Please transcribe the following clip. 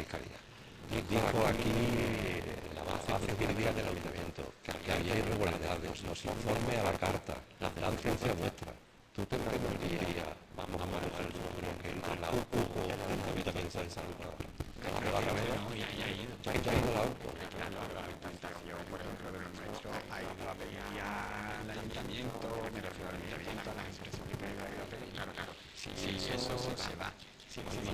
Fiscalía. Dijo aquí la base jurídica del ayuntamiento que había irregularidades, nos informe a la carta, la licencia vuestra. ¿Tú te entenderías, vamos a manejar el número que entre la UCU o el ayuntamiento de San Lucas? Ya ha ido la UCU. La tentación, por ejemplo, de los nuestros, ha ido a pedir al ayuntamiento, me refiero al ayuntamiento, a las empresas privadas, claro, si eso se va. Si